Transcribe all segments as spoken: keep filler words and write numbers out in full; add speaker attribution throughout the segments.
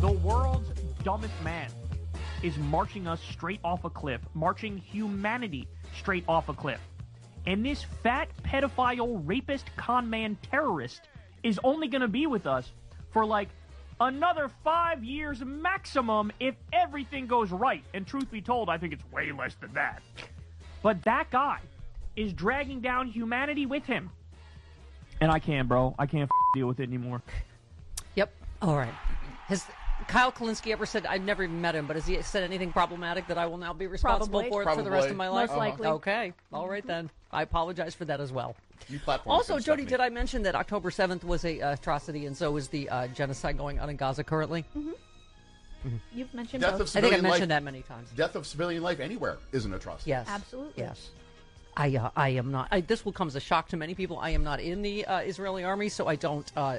Speaker 1: The world's dumbest man is marching us straight off a cliff, marching humanity straight off a cliff. And this fat, pedophile, rapist, con man terrorist is only going to be with us for like another five years maximum if everything goes right. And truth be told, I think it's way less than that. But that guy is dragging down humanity with him. And I can't, bro. I can't f- deal with it anymore.
Speaker 2: Yep. All right. Has Kyle Kalinske ever said, I've never even met him, but has he said anything problematic that I will now be responsible
Speaker 3: Probably.
Speaker 2: for it
Speaker 4: Probably.
Speaker 2: for the rest of my life?
Speaker 3: Most likely.
Speaker 2: Okay. All right, then. I apologize for that as well.
Speaker 4: You platform
Speaker 2: Also,
Speaker 4: him,
Speaker 2: Jody,
Speaker 4: Stephanie.
Speaker 2: did I mention that October seventh was a uh, atrocity, and so is the uh, genocide going on in Gaza currently?
Speaker 3: Mm-hmm. You've mentioned
Speaker 4: Death
Speaker 3: both.
Speaker 4: of
Speaker 2: I think I
Speaker 4: civilian
Speaker 2: mentioned
Speaker 4: life,
Speaker 2: that many times.
Speaker 4: Death of civilian life anywhere is an atrocity.
Speaker 2: Yes.
Speaker 3: Absolutely.
Speaker 2: Yes. I uh, I am not. I, this will come as a shock to many people. I am not in the uh, Israeli army, so I don't. Uh,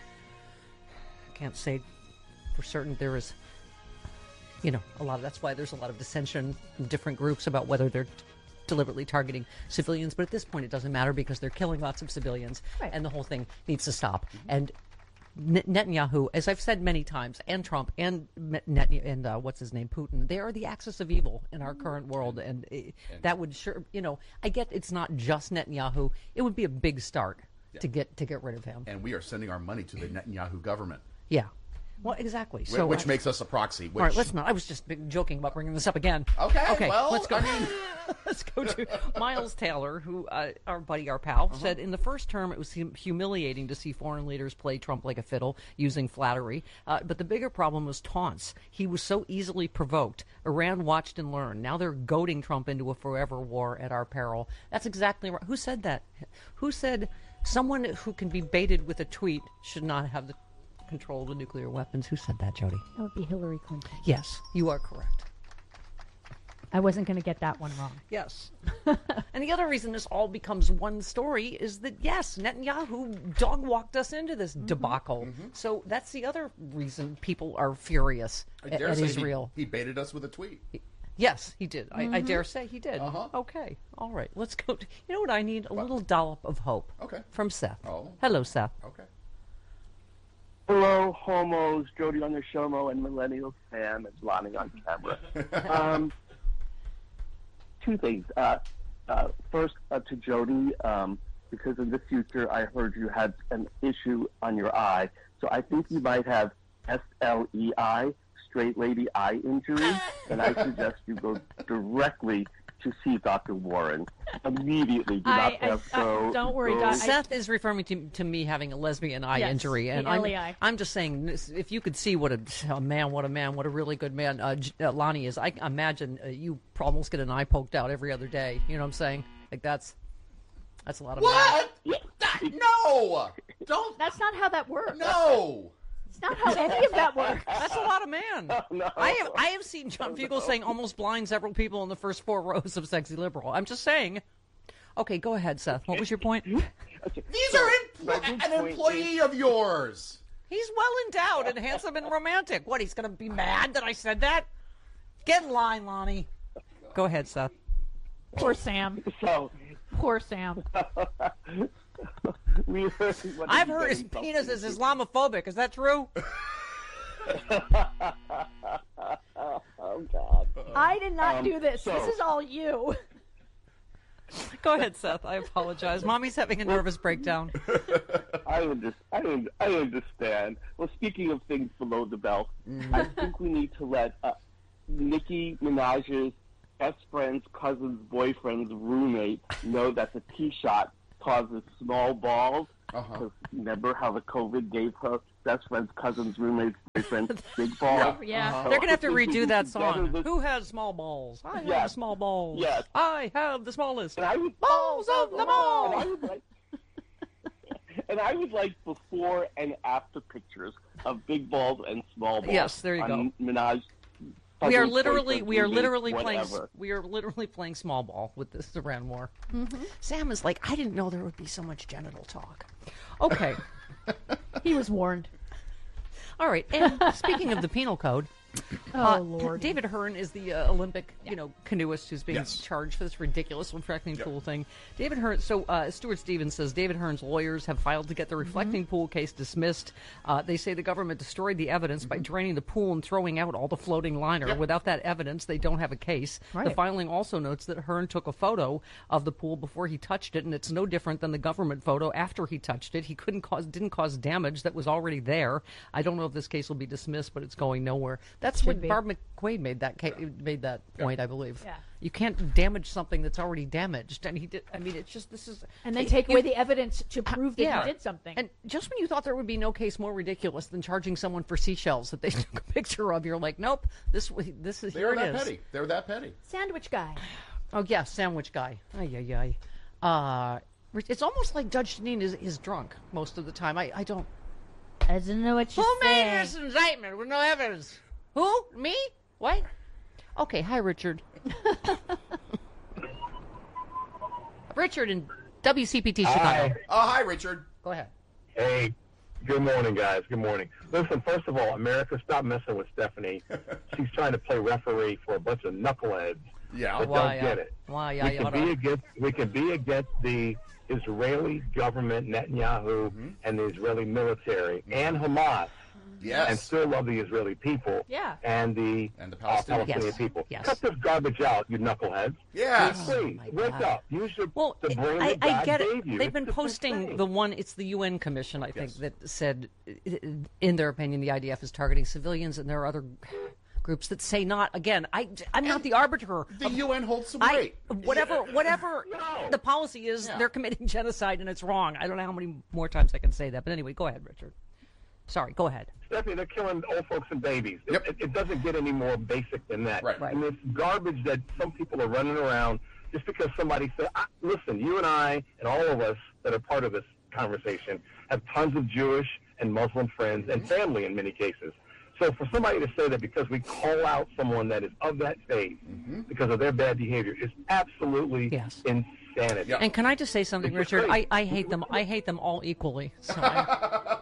Speaker 2: can't say for certain there is. You know, a lot of that's why there's a lot of dissension in different groups about whether they're t- deliberately targeting civilians. But at this point, it doesn't matter because they're killing lots of civilians,
Speaker 3: Right.
Speaker 2: and the whole thing needs to stop. And Net- Netanyahu, as I've said many times, and Trump, and Net- and uh, what's his name, Putin, they are the axis of evil in our current world, and, uh, that would sure, you know, I get it's not just Netanyahu. It would be a big start to get to get rid of him.
Speaker 4: And we are sending our money to the Netanyahu government.
Speaker 2: Yeah, well, exactly.
Speaker 4: Wh-
Speaker 2: So
Speaker 4: which
Speaker 2: I-
Speaker 4: makes us a proxy. Which,
Speaker 2: all right, let's not. I was just big- joking about bringing this up again.
Speaker 4: Okay,
Speaker 2: Okay.
Speaker 4: well,
Speaker 2: let's go.
Speaker 4: I mean-
Speaker 2: let's go to Miles Taylor, who uh, our buddy, our pal,
Speaker 4: Uh-huh.
Speaker 2: said in the first term it was hum- humiliating to see foreign leaders play Trump like a fiddle using flattery. Uh, but the bigger problem was taunts. He was so easily provoked. Iran watched and learned. Now they're goading Trump into a forever war at our peril. That's exactly right. Who said that? Who said someone who can be baited with a tweet should not have the control of the nuclear weapons? Who said that, Jody?
Speaker 3: That would be Hillary Clinton.
Speaker 2: Yes, you are correct.
Speaker 3: I wasn't going to get that one wrong.
Speaker 2: Yes. And the other reason this all becomes one story is that, yes, Netanyahu dog walked us into this debacle. So that's the other reason people are furious
Speaker 4: I
Speaker 2: at,
Speaker 4: dare
Speaker 2: at
Speaker 4: say
Speaker 2: Israel.
Speaker 4: He, he baited us with a tweet.
Speaker 2: Yes, he did. I, I dare say he did.
Speaker 4: Uh-huh.
Speaker 2: Okay. All right. Let's go. To, you know what I need? A little dollop of hope.
Speaker 4: Okay.
Speaker 2: From Seth.
Speaker 4: Oh.
Speaker 2: Hello, Seth.
Speaker 4: Okay.
Speaker 5: Hello, homos, Jody on the Shomo, and Millennial Sam. It's Lonnie on camera. um, two things. Uh, uh, first, uh, to Jody, um, because in the future I heard you had an issue on your eye, so I think you might have S L E I, straight lady eye injury, and I suggest you go directly to see Doctor Warren immediately. Do
Speaker 3: I-
Speaker 5: not
Speaker 3: I-
Speaker 5: have
Speaker 3: I-
Speaker 5: go.
Speaker 3: don't worry,
Speaker 5: go-
Speaker 3: Doc. I-
Speaker 2: Seth is referring to, to me having a lesbian eye
Speaker 3: Yes,
Speaker 2: injury, and
Speaker 3: the
Speaker 2: I'm,
Speaker 3: L E I.
Speaker 2: I'm just saying, this- if you could see what a, a man, what a man, what a really good man uh, J- uh, Lonnie is, I imagine uh, you almost get an eye poked out every other day. You know what I'm saying? Like that's that's a lot of man.
Speaker 4: What?
Speaker 5: Yeah.
Speaker 4: That- no! Don't.
Speaker 3: That's not how that works.
Speaker 4: No!
Speaker 3: It's not how any of that works.
Speaker 2: That's a lot of man.
Speaker 5: no.
Speaker 2: I have I have seen John Fugel saying almost blind several people in the first four rows of Sexy Liberal. I'm just saying. Okay, go ahead, Seth. What was your point?
Speaker 5: Okay.
Speaker 4: These
Speaker 5: So,
Speaker 4: are
Speaker 5: my
Speaker 4: empl-
Speaker 5: good
Speaker 4: an
Speaker 5: point
Speaker 4: employee of yours.
Speaker 2: He's well endowed and handsome and romantic. What, he's going to be mad that I said that? Get in line, Lonnie. Go ahead, Seth.
Speaker 3: Poor Sam.
Speaker 5: is- So,
Speaker 3: Poor Sam.
Speaker 5: we heard what
Speaker 2: I've
Speaker 5: you
Speaker 2: heard his
Speaker 5: getting
Speaker 2: penis
Speaker 5: something
Speaker 2: is
Speaker 5: to-
Speaker 2: Islamophobic. Is that true?
Speaker 5: Oh God!
Speaker 3: I did not
Speaker 5: Um,
Speaker 3: do this.
Speaker 5: so-
Speaker 3: This is all you.
Speaker 2: Go ahead, Seth. I apologize. Mommy's having a nervous breakdown.
Speaker 5: I under, I, un- I understand. Well, speaking of things below the belt, I think we need to let uh, Nicki Minaj's best friend's cousin's boyfriend's roommate know that the tee shot causes small balls.
Speaker 4: Uh-huh.
Speaker 5: 'Cause remember how the COVID gave her best friend's cousin's roommate's boyfriend big balls?
Speaker 3: Yeah.
Speaker 4: Uh-huh.
Speaker 2: They're going to have to redo that
Speaker 5: Together
Speaker 2: song.
Speaker 5: this-
Speaker 2: Who has small balls? I have
Speaker 5: Yes.
Speaker 2: small balls.
Speaker 5: Yes.
Speaker 2: I have the smallest.
Speaker 5: And I would,
Speaker 2: Balls of them all.
Speaker 5: And I would like, and I would like before and after pictures of big balls and small balls.
Speaker 2: Yes, there you
Speaker 5: on
Speaker 2: go.
Speaker 5: Minaj.
Speaker 2: We are
Speaker 5: cousin's
Speaker 2: literally,
Speaker 5: boyfriend,
Speaker 2: we are
Speaker 5: roommate,
Speaker 2: literally playing,
Speaker 5: whatever.
Speaker 2: we are literally playing small ball with this Iran war. Sam is like, I didn't know there would be so much genital talk. Okay,
Speaker 3: He was warned.
Speaker 2: all right. And speaking of the penal code,
Speaker 3: Oh,
Speaker 2: Uh,
Speaker 3: Lord.
Speaker 2: David Hearn is the uh, Olympic, you know, canoeist who's being
Speaker 4: Yes.
Speaker 2: charged for this ridiculous reflecting
Speaker 4: Yep.
Speaker 2: pool thing. David Hearn. So uh, Stuart Stevens says David Hearn's lawyers have filed to get the reflecting pool case dismissed. Uh, they say the government destroyed the evidence by draining the pool and throwing out all the floating liner.
Speaker 4: Yep.
Speaker 2: Without that evidence, they don't have a case. The
Speaker 3: Right.
Speaker 2: filing also notes that Hearn took a photo of the pool before he touched it, and it's no different than the government photo after he touched it. He couldn't cause, didn't cause damage that was already there. I don't know if this case will be dismissed, but it's going nowhere. That's
Speaker 3: Should
Speaker 2: what
Speaker 3: be.
Speaker 2: Barb McQuaid made that ca- made that point, I believe.
Speaker 3: Yeah.
Speaker 2: You can't damage something that's already damaged, and he did. I mean, it's just this is.
Speaker 3: And then
Speaker 2: you-
Speaker 3: take
Speaker 2: you-
Speaker 3: away the evidence to prove that
Speaker 2: yeah.
Speaker 3: he did something.
Speaker 2: And just when you thought there would be no case more ridiculous than charging someone for seashells that they took a picture of, you're like, nope, this this is
Speaker 4: They
Speaker 2: here
Speaker 4: were
Speaker 2: it
Speaker 4: that
Speaker 2: is.
Speaker 4: petty. They were that petty.
Speaker 3: Sandwich guy.
Speaker 2: Oh yeah, sandwich guy. Ay ay ay. Uh, it's almost like Judge Janine is is drunk most of the time. I I don't.
Speaker 3: I don't know what you're
Speaker 2: Who made
Speaker 3: saying.
Speaker 2: this indictment with no evidence? Who? Me? What? Okay, hi, Richard. Richard in W C P T Chicago.
Speaker 6: Hi.
Speaker 4: Oh, hi, Richard.
Speaker 2: Go ahead.
Speaker 6: Hey, good morning, guys. Good morning. Listen, first of all, America, stop messing with Stephanie. She's trying to play referee for a bunch of knuckleheads
Speaker 4: Yeah.
Speaker 6: that
Speaker 2: Why,
Speaker 6: don't get
Speaker 2: uh,
Speaker 6: it.
Speaker 2: why,
Speaker 6: we
Speaker 2: I
Speaker 6: can
Speaker 2: oughta-
Speaker 6: be against. We can be against the Israeli government, Netanyahu,
Speaker 2: Mm-hmm.
Speaker 6: and the Israeli military, and Hamas,
Speaker 4: Yes.
Speaker 6: and still love the Israeli people
Speaker 3: Yeah.
Speaker 6: and the,
Speaker 4: And the
Speaker 6: uh,
Speaker 4: Palestinian.
Speaker 6: Palestinian
Speaker 2: Yes.
Speaker 6: people.
Speaker 2: Yes.
Speaker 6: Cut this garbage out, you knuckleheads.
Speaker 4: Yes.
Speaker 6: Please,
Speaker 2: my
Speaker 6: wake
Speaker 2: God.
Speaker 6: up. Use your,
Speaker 2: Well,
Speaker 6: the brain
Speaker 2: I,
Speaker 6: that God
Speaker 2: I get it.
Speaker 6: gave you.
Speaker 2: They've
Speaker 6: It's
Speaker 2: been
Speaker 6: just
Speaker 2: posting
Speaker 6: insane.
Speaker 2: the one. It's the U N Commission, I think,
Speaker 4: Yes.
Speaker 2: that said, uh, in their opinion, the I D F is targeting civilians, and there are other groups that say not. Again, I, I'm not the arbiter.
Speaker 4: The U N holds some
Speaker 2: I,
Speaker 4: weight.
Speaker 2: whatever, whatever
Speaker 6: No.
Speaker 2: the policy is,
Speaker 4: Yeah.
Speaker 2: they're committing genocide, and it's wrong. I don't know how many more times I can say that, but anyway, go ahead, Richard. Sorry, go ahead.
Speaker 6: Stephanie, they're killing old folks and babies. It-
Speaker 4: Yep.
Speaker 6: It, it doesn't get any more basic than that.
Speaker 4: Right.
Speaker 2: Right.
Speaker 6: And it's garbage that some people are running around just because somebody said, I, listen, you and I and all of us that are part of this conversation have tons of Jewish and Muslim friends and family in many cases. So for somebody to say that because we call out someone that is of that faith because of their bad behavior is absolutely
Speaker 2: Yes.
Speaker 6: insanity.
Speaker 4: Yeah.
Speaker 2: And can I just say something,
Speaker 6: It's
Speaker 2: Richard? I,
Speaker 6: crazy.
Speaker 2: I hate them. I hate them all equally. So I'm,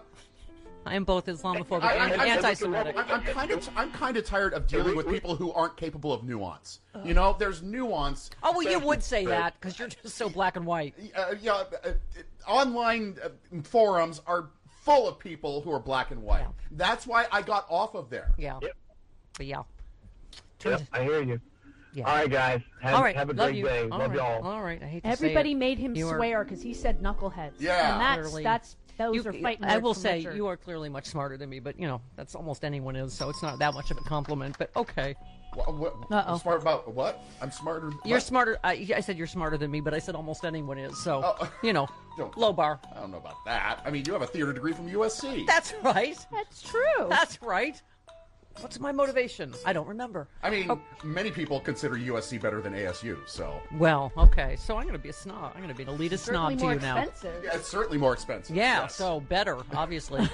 Speaker 2: I am both Islamophobic
Speaker 4: I- I-
Speaker 2: and
Speaker 4: I-
Speaker 2: anti-Semitic.
Speaker 4: I'm, I'm kind of I'm kind of tired of dealing with people who aren't capable of nuance. You know, there's nuance.
Speaker 2: Oh, well, you
Speaker 4: that-
Speaker 2: would say that because you're just so black and white.
Speaker 4: Uh, yeah, uh, uh, online uh, forums are full of people who are black and white. That's why I got off of there.
Speaker 2: Yeah.
Speaker 6: Yep.
Speaker 2: But yeah.
Speaker 6: Yep, I hear you.
Speaker 2: Yeah.
Speaker 6: All right, guys. Have,
Speaker 2: All right.
Speaker 6: have a
Speaker 2: love
Speaker 6: great
Speaker 2: you.
Speaker 6: day.
Speaker 2: All
Speaker 6: Love
Speaker 2: right.
Speaker 6: y'all.
Speaker 2: All right. I hate to
Speaker 3: Everybody
Speaker 2: say it.
Speaker 3: made him
Speaker 2: You are-
Speaker 3: swear because he said knuckleheads.
Speaker 4: Yeah.
Speaker 3: And that's,
Speaker 2: Clearly.
Speaker 3: that's, those
Speaker 2: You-
Speaker 3: are fighting
Speaker 2: I
Speaker 3: words
Speaker 2: will
Speaker 3: from
Speaker 2: say
Speaker 3: Richard.
Speaker 2: you are clearly much smarter than me, but you know that's almost anyone is, so it's not that much of a compliment. But okay,
Speaker 4: What, what,
Speaker 3: Uh-oh.
Speaker 4: I'm smart about what? I'm smarter.
Speaker 2: you're
Speaker 4: what?
Speaker 2: smarter. I, I said you're smarter than me, but I said almost anyone is. So
Speaker 4: Oh.
Speaker 2: you know,
Speaker 4: Don't-
Speaker 2: low bar.
Speaker 4: I don't know about that. I mean, you have a theater degree from U S C.
Speaker 2: That's right.
Speaker 3: That's true.
Speaker 2: That's right. What's my motivation? I don't remember.
Speaker 4: I mean,
Speaker 2: Oh.
Speaker 4: many people consider U S C better than A S U, so
Speaker 2: Well, okay. So I'm going to be a snob. I'm going to be an elitist
Speaker 3: Certainly
Speaker 2: snob to
Speaker 3: more
Speaker 2: you now.
Speaker 3: expensive.
Speaker 4: yeah, it's certainly more expensive.
Speaker 2: Yeah,
Speaker 4: yes.
Speaker 2: so better, obviously.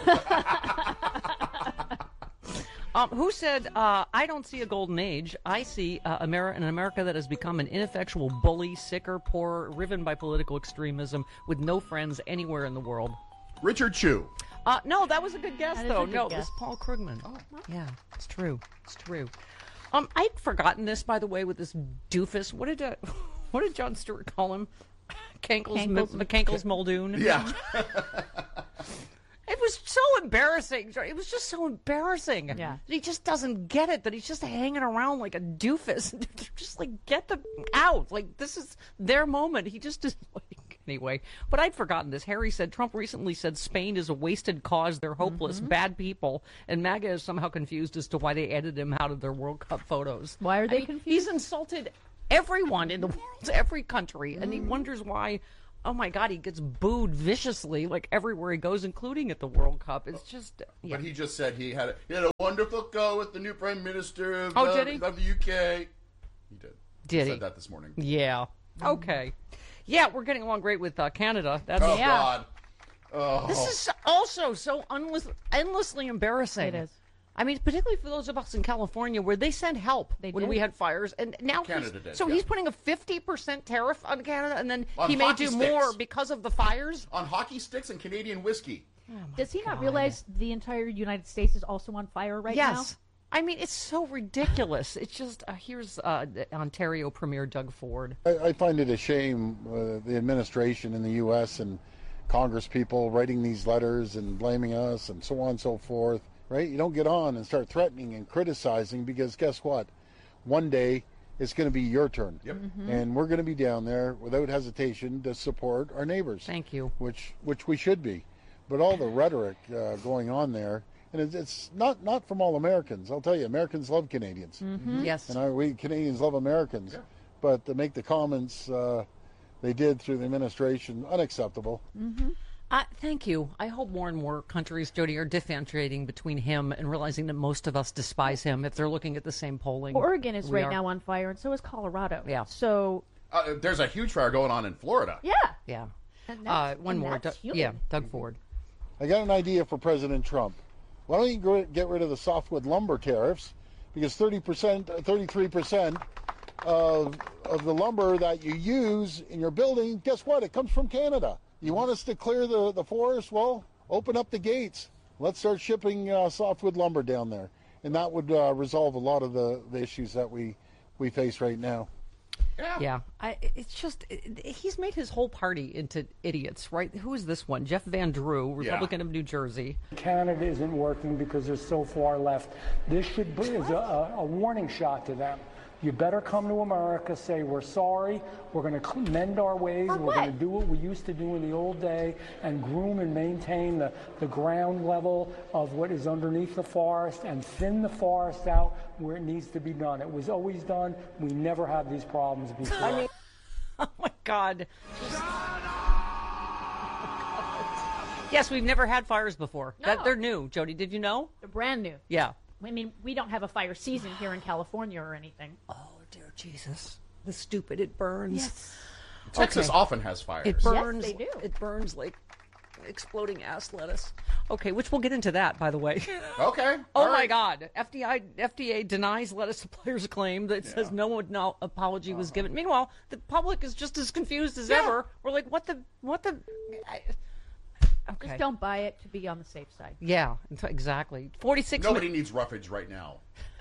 Speaker 2: um, who said, uh, I don't see a golden age. I see uh, Ameri- an America that has become an ineffectual bully, sicker, poor, riven by political extremism, with no friends anywhere in the world.
Speaker 4: Richard Chu.
Speaker 2: Uh, no, that was a good guess,
Speaker 3: That is a
Speaker 2: though.
Speaker 3: good
Speaker 2: no, it
Speaker 3: guess.
Speaker 2: was Paul Krugman. Oh, yeah, it's trtrue. It's true. Um, I'd forgotten this, by the way, with this doofus. What did uh, what did Jon Stewart call him? Kankles,
Speaker 3: Kankles-
Speaker 2: McCankles Muldoon.
Speaker 4: Yeah.
Speaker 2: It was so embarrassing. It was just so embarrassing.
Speaker 3: Yeah.
Speaker 2: He just doesn't get it, that he's just hanging around like a doofus. Just like, get them out. Like, this is their moment. He just is like, anyway. But I'd forgotten this. Harry said, Trump recently said Spain is a wasted cause. They're hopeless, bad people. And MAGA is somehow confused as to why they edited him out of their World Cup photos.
Speaker 3: Why are
Speaker 2: I
Speaker 3: they
Speaker 2: mean,
Speaker 3: confused?
Speaker 2: He's insulted everyone in the world, every country. And he wonders why. Oh my God, he gets booed viciously, like everywhere he goes, including at the World Cup. It's just, yeah.
Speaker 4: But he just said he had a, he had a wonderful go with the new prime minister of,
Speaker 2: Oh,
Speaker 4: uh,
Speaker 2: did he?
Speaker 4: of the U K. He did.
Speaker 2: Did
Speaker 4: he
Speaker 2: he?
Speaker 4: said that this morning.
Speaker 2: Yeah. Okay. Yeah, we're getting along great with uh, Canada. That's
Speaker 4: Oh,
Speaker 3: Yeah.
Speaker 4: God. Oh.
Speaker 2: This is also so endless, endlessly embarrassing.
Speaker 3: It is.
Speaker 2: I mean, particularly for those of us in California where they sent help
Speaker 3: They
Speaker 2: when
Speaker 3: did.
Speaker 2: we had fires, and now
Speaker 4: Canada
Speaker 2: he's,
Speaker 4: did,
Speaker 2: so
Speaker 4: yeah.
Speaker 2: he's putting a fifty percent tariff on Canada, and then
Speaker 4: On
Speaker 2: he may
Speaker 4: hockey
Speaker 2: do
Speaker 4: sticks.
Speaker 2: more because of the fires.
Speaker 4: On hockey sticks and Canadian whiskey.
Speaker 3: Does he not realize the entire United States is also on fire right now?
Speaker 2: Yes. I mean, it's so ridiculous. It's just, uh, here's uh, Ontario Premier Doug Ford.
Speaker 7: I, I find it a shame, uh, the administration in the U S and Congress people writing these letters and blaming us and so on and so forth, right? You don't get on and start threatening and criticizing, because guess what? One day it's going to be your turn.
Speaker 4: Yep.
Speaker 7: Mm-hmm. And we're going to be down there without hesitation to support our neighbors.
Speaker 2: Thank you.
Speaker 7: Which, which we should be. But all the rhetoric uh, going on there, and it's, it's not, not from all Americans. I'll tell you, Americans love Canadians.
Speaker 2: Mm-hmm. Yes.
Speaker 7: And I, we Canadians love Americans.
Speaker 4: Yeah.
Speaker 7: But to make the comments uh, they did through the administration, unacceptable.
Speaker 2: Mm-hmm. Uh, thank you. I hope more and more countries, Jody, are differentiating between him and realizing that most of us despise him if they're looking at the same polling.
Speaker 3: Oregon is
Speaker 2: we
Speaker 3: right
Speaker 2: are.
Speaker 3: now on fire, and so is Colorado.
Speaker 2: Yeah.
Speaker 3: So,
Speaker 4: Uh, there's a huge fire going on in Florida.
Speaker 3: yeah.
Speaker 2: Yeah.
Speaker 3: And
Speaker 2: Uh,
Speaker 3: that's-
Speaker 2: one
Speaker 3: and
Speaker 2: more.
Speaker 3: that's
Speaker 2: Doug-
Speaker 3: human.
Speaker 2: yeah, Doug Ford.
Speaker 7: I got an idea for President Trump. Why don't you go- get rid of the softwood lumber tariffs? Because thirty percent, thirty-three percent of, of the lumber that you use in your building, guess what? It comes from Canada. You want us to clear the, the forest? Well, open up the gates. Let's start shipping uh, softwood lumber down there. And that would uh, resolve a lot of the, the issues that we, we face right now.
Speaker 4: Yeah.
Speaker 2: Yeah, I, it's just it, he's made his whole party into idiots, right? Who is this one? Jeff Van Drew, Republican
Speaker 4: Yeah.
Speaker 2: of New Jersey.
Speaker 8: Canada isn't working because there's so far left. This should be is a, a warning shot to them. You better come to America, say we're sorry, we're going to mend our ways,
Speaker 3: For
Speaker 8: we're
Speaker 3: what?
Speaker 8: going to do what we used to do in the old day and groom and maintain the, the ground level of what is underneath the forest and thin the forest out where it needs to be done. It was always done. We never had these problems before. I mean,
Speaker 2: Oh my God. Yes, we've never had fires before. That
Speaker 3: No.
Speaker 2: they're new. Jody, did you know?
Speaker 3: They're brand new.
Speaker 2: Yeah.
Speaker 3: I mean, we don't have a fire season here in California or anything.
Speaker 2: Oh dear Jesus, the stupid! It burns.
Speaker 4: Texas
Speaker 2: Okay.
Speaker 4: often has fires.
Speaker 2: It burns.
Speaker 3: they do.
Speaker 2: It burns like exploding ass lettuce. Okay, which we'll get into that, by the way.
Speaker 4: Okay.
Speaker 2: Oh
Speaker 4: all
Speaker 2: my
Speaker 4: right.
Speaker 2: God! F D I F D A denies lettuce suppliers' claim that says no one no apology was given. Meanwhile, the public is just as confused as
Speaker 4: Yeah.
Speaker 2: ever. We're like, what the what the? I, okay.
Speaker 3: Just don't buy it to be on the safe side.
Speaker 2: Yeah, exactly. Forty-six.
Speaker 4: Nobody needs roughage right now.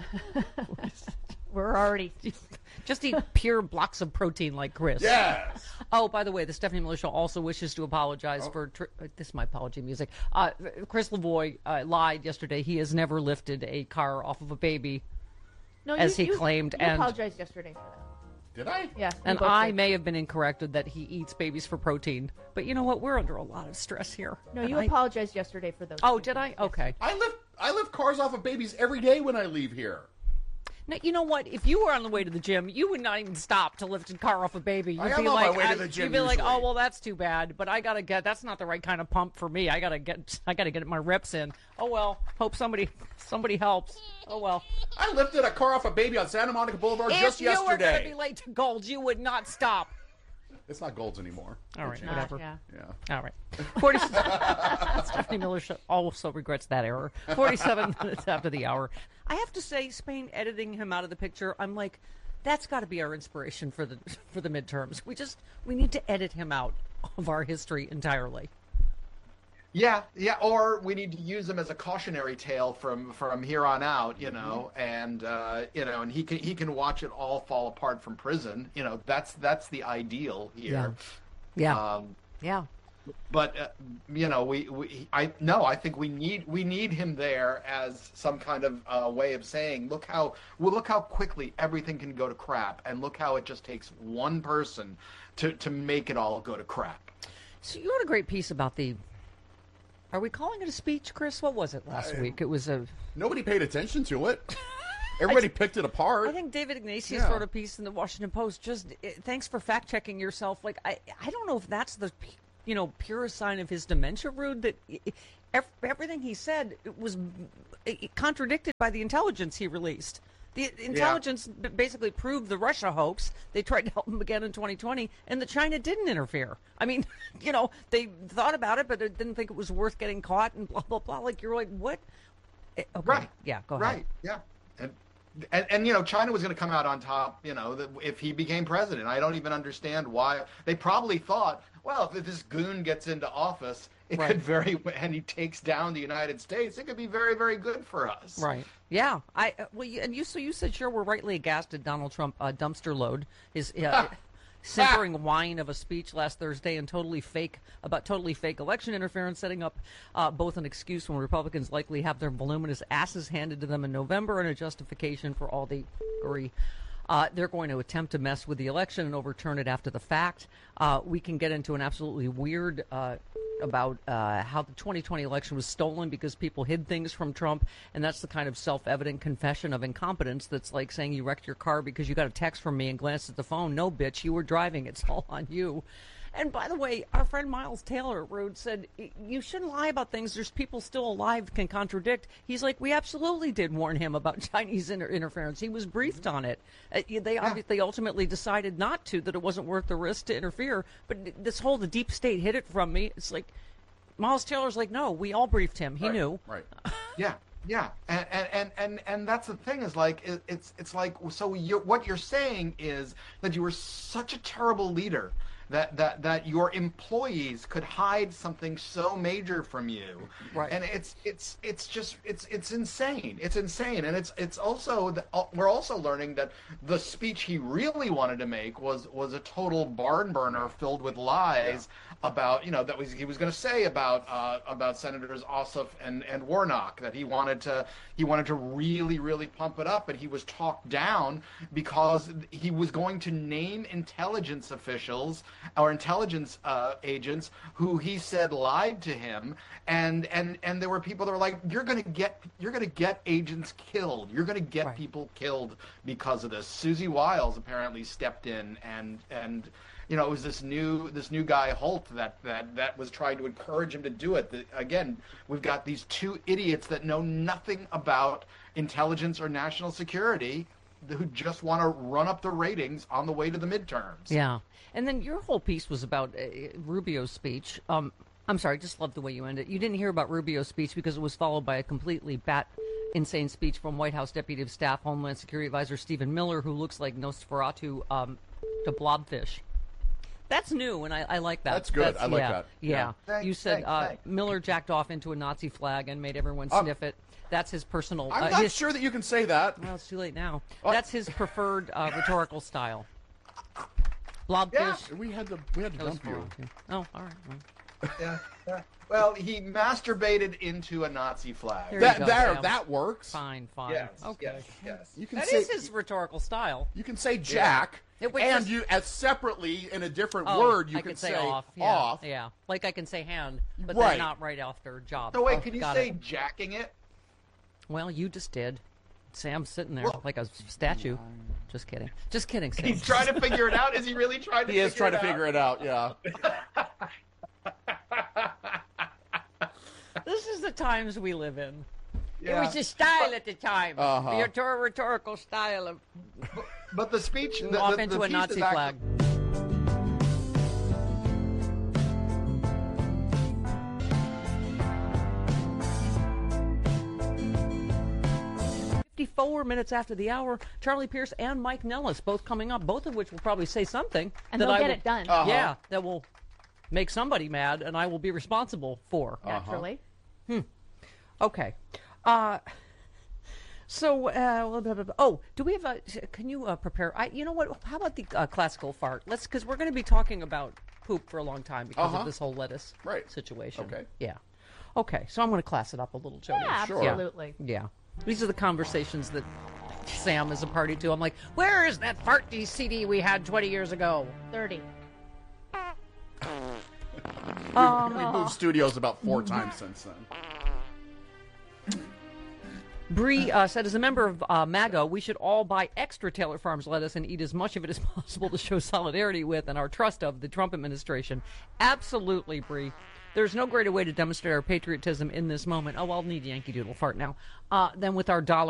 Speaker 3: We're already.
Speaker 2: Just eat pure blocks of protein like Chris.
Speaker 4: Yes.
Speaker 2: Oh, by the way, the Stephanie Miller Show also wishes to apologize for. Tr- uh, this is my apology music. Uh, Chris Lavoie uh, lied yesterday. He has never lifted a car off of a baby,
Speaker 3: No,
Speaker 2: as
Speaker 3: you,
Speaker 2: he
Speaker 3: you-
Speaker 2: claimed,
Speaker 3: You
Speaker 2: and-
Speaker 3: apologized yesterday for that.
Speaker 4: Did I?
Speaker 3: Yeah. we
Speaker 2: and
Speaker 3: both
Speaker 2: I
Speaker 3: did.
Speaker 2: may have been incorrect that he eats babies for protein. But you know what? We're under a lot of stress here.
Speaker 3: No,
Speaker 2: And
Speaker 3: you
Speaker 2: I-
Speaker 3: apologized yesterday for those.
Speaker 2: Oh,
Speaker 3: two
Speaker 2: did I?
Speaker 3: things.
Speaker 2: Okay.
Speaker 4: I lift I lift cars off of babies every day when I leave here.
Speaker 2: Now, you know what? If you were on the way to the gym, you would not even stop to lift a car off a baby. You'd
Speaker 4: I am
Speaker 2: be
Speaker 4: on my
Speaker 2: like,
Speaker 4: way to
Speaker 2: I-
Speaker 4: the gym
Speaker 2: You'd be like,
Speaker 4: usually.
Speaker 2: oh well, that's too bad. But I gotta get. That's not the right kind of pump for me. I gotta get. I gotta get my reps in. Oh well. Hope somebody somebody helps. Oh well.
Speaker 4: I lifted a car off a baby on Santa Monica Boulevard just
Speaker 2: if you were
Speaker 4: yesterday.
Speaker 2: gonna be late to Gold's, you would not stop.
Speaker 4: It's not Gold's anymore.
Speaker 2: All right,
Speaker 3: Not,
Speaker 2: whatever.
Speaker 3: yeah.
Speaker 4: Yeah.
Speaker 2: All right. Forty. Stephanie Miller show also regrets that error. Forty-seven minutes after the hour. I have to say, Spain editing him out of the picture. I'm like, that's got to be our inspiration for the for the midterms. We just we need to edit him out of our history entirely.
Speaker 9: Yeah, yeah, or we need to use him as a cautionary tale from from here on out, you know, and uh, you know, and he can he can watch it all fall apart from prison. You know, that's that's the ideal here.
Speaker 2: Yeah.
Speaker 9: Um,
Speaker 2: Yeah.
Speaker 9: but uh, you know, we, we I no, I think we need we need him there as some kind of uh, way of saying, look how well, look how quickly everything can go to crap, and look how it just takes one person to to make it all go to crap.
Speaker 2: So you wrote a great piece about the. Are we calling it a speech, Chris? What was it last
Speaker 4: I-
Speaker 2: week? It was a.
Speaker 4: Nobody paid attention to it. Everybody picked it apart.
Speaker 2: I think David Ignatius
Speaker 4: Yeah.
Speaker 2: wrote a piece in the Washington Post. Just eh, thanks for fact checking yourself. Like I, I don't know if that's the, you know, purest sign of his dementia, Rude. That eh, ev- everything he said was eh, contradicted by the intelligence he released. The intelligence b- basically proved the Russia hoax. They tried to help him again in twenty twenty, and the China didn't interfere. I mean, you know, they thought about it, but they didn't think it was worth getting caught and blah blah blah. Like you're like, what? Eh, Okay.
Speaker 9: Right.
Speaker 2: Yeah. Go ahead.
Speaker 9: Right. Yeah. And, and and you know, China was going to come out on top. You know, that if he became president, I don't even understand why. They probably thought, well, if this goon gets into office, it
Speaker 2: Right.
Speaker 9: could very, and he takes down the United States, it could be very, very good for us.
Speaker 2: Right. Yeah. I uh, well, you, and you so you said sure we're rightly aghast at Donald Trump uh, dumpster load his uh, simpering whine of a speech last Thursday and totally fake about totally fake election interference, setting up uh, both an excuse when Republicans likely have their voluminous asses handed to them in November and a justification for all the fuckery. Uh, they're going to attempt to mess with the election and overturn it after the fact. Uh, we can get into an absolutely weird uh, about uh, how the twenty twenty election was stolen because people hid things from Trump, and that's the kind of self-evident confession of incompetence that's like saying you wrecked your car because you got a text from me and glanced at the phone. No, bitch, you were driving. It's all on you. And by the way, our friend Miles Taylor wrote, said, you shouldn't lie about things. There's people still alive can contradict. He's like, we absolutely did warn him about Chinese inter- interference. He was briefed on it. Uh, they yeah. obviously ultimately decided not to, that it wasn't worth the risk to interfere. But this whole, the deep state hid it from me. It's like, Miles Taylor's like, no, we all briefed him. He
Speaker 4: right.
Speaker 2: knew.
Speaker 4: Right.
Speaker 9: Yeah. Yeah, and and, and, and that's the thing is like it, it's it's like so you're, what you're saying is that you were such a terrible leader that, that that your employees could hide something so major from you,
Speaker 2: right?
Speaker 9: And it's it's it's just it's it's insane. It's insane, and it's it's also the, we're also learning that the speech he really wanted to make was was a total barn burner filled with lies. Yeah. About you know that was he was going to say about uh, about Senators Ossoff and, and Warnock, that he wanted to he wanted to really really pump it up, and he was talked down because he was going to name intelligence officials or intelligence uh, agents who he said lied to him, and and and there were people that were like, you're going to get you're going to get agents killed, you're going to get
Speaker 2: right.
Speaker 9: people killed because of this. Susie Wiles apparently stepped in and and. You know, it was this new this new guy Holt that that, that was trying to encourage him to do it. The, again, we've got these two idiots that know nothing about intelligence or national security who just want to run up the ratings on the way to the midterms.
Speaker 2: Yeah, and then your whole piece was about uh, Rubio's speech. Um, I'm sorry, I just love the way you ended. You didn't hear about Rubio's speech because it was followed by a completely bat insane speech from White House Deputy of Staff Homeland Security Advisor Stephen Miller, who looks like Nosferatu um, to blobfish. That's new, and I, I like that.
Speaker 4: That's good.
Speaker 2: That's,
Speaker 4: I like
Speaker 2: yeah,
Speaker 4: that.
Speaker 2: Yeah.
Speaker 4: yeah.
Speaker 9: Thanks,
Speaker 2: you said
Speaker 9: thanks,
Speaker 2: uh,
Speaker 9: thanks.
Speaker 2: Miller jacked off into a Nazi flag and made everyone
Speaker 4: Uh,
Speaker 2: sniff it. That's his personal...
Speaker 4: I'm
Speaker 2: uh,
Speaker 4: not
Speaker 2: his,
Speaker 4: sure that you can say that.
Speaker 2: Well, it's too late now.
Speaker 4: Uh,
Speaker 2: That's his preferred uh, rhetorical style. Blobfish.
Speaker 9: Yeah.
Speaker 4: We had to we had to
Speaker 2: That was
Speaker 4: dump you.
Speaker 2: wrong, too. Oh, all right. Well.
Speaker 9: Yeah, yeah. Well, he masturbated into a Nazi flag.
Speaker 2: There
Speaker 4: That
Speaker 2: you go,
Speaker 4: there
Speaker 2: Sam.
Speaker 4: that works.
Speaker 2: Fine, fine.
Speaker 9: Yes,
Speaker 2: okay.
Speaker 9: yes, yes.
Speaker 4: You can
Speaker 2: That
Speaker 4: say
Speaker 2: is his rhetorical style.
Speaker 4: you can say Jack,
Speaker 2: It was
Speaker 4: and
Speaker 2: just-
Speaker 4: you as separately in a different
Speaker 2: Oh,
Speaker 4: word you
Speaker 2: I
Speaker 4: can
Speaker 2: could say off. Yeah,
Speaker 4: off.
Speaker 2: Yeah, like I can say hand, but
Speaker 4: Right.
Speaker 2: then not right after job.
Speaker 9: So wait,
Speaker 2: Oh,
Speaker 9: can you
Speaker 2: got
Speaker 9: say
Speaker 2: it.
Speaker 9: jacking it?
Speaker 2: Well, you just did. Sam's sitting there
Speaker 9: Well-
Speaker 2: like a statue. Just kidding. Just kidding, Sam.
Speaker 9: He's trying to figure it out. Is he really trying to?
Speaker 4: He is
Speaker 9: figure
Speaker 4: trying to
Speaker 9: it
Speaker 4: figure
Speaker 9: out?
Speaker 4: it out. Yeah.
Speaker 2: This is the times we live in.
Speaker 9: Yeah.
Speaker 2: It was a style at the time.
Speaker 4: Uh-huh.
Speaker 2: The rhetor- rhetorical style of
Speaker 9: But the speech the,
Speaker 2: off
Speaker 9: the,
Speaker 2: into
Speaker 9: the
Speaker 2: a
Speaker 9: piece
Speaker 2: Nazi
Speaker 9: is actually-
Speaker 2: flag. Fifty-four minutes after the hour, Charlie Pierce and Mike Nellis both coming up, both of which will probably say something
Speaker 3: And
Speaker 2: that
Speaker 3: they'll
Speaker 2: I
Speaker 3: get
Speaker 2: will,
Speaker 3: it done.
Speaker 4: Uh-huh.
Speaker 2: Yeah, that will make somebody mad, and I will be responsible for.
Speaker 3: Naturally.
Speaker 2: Okay. Uh, so, uh, blah, blah, blah, blah. oh, do we have a? Can you uh, prepare? I, you know what? How about the uh, classical fart? Let's, because we're going to be talking about poop for a long time because
Speaker 4: Uh-huh.
Speaker 2: of this whole lettuce
Speaker 4: Right.
Speaker 2: situation.
Speaker 4: Okay.
Speaker 2: Yeah. Okay. So I'm going to class it up a little, Jody.
Speaker 3: Yeah,
Speaker 4: Sure.
Speaker 3: absolutely.
Speaker 2: Yeah. These are the conversations that Sam is a party to. I'm like, where is that fart C D we had twenty years ago?
Speaker 3: thirty.
Speaker 4: We moved studios about four times since then.
Speaker 2: Bree uh, said, as a member of uh, MAGA, we should all buy extra Taylor Farms lettuce and eat as much of it as possible to show solidarity with and our trust of the Trump administration. Absolutely, Bree. There's no greater way to demonstrate our patriotism in this moment. Oh, I'll need Yankee Doodle fart now. Uh, than with our dollar.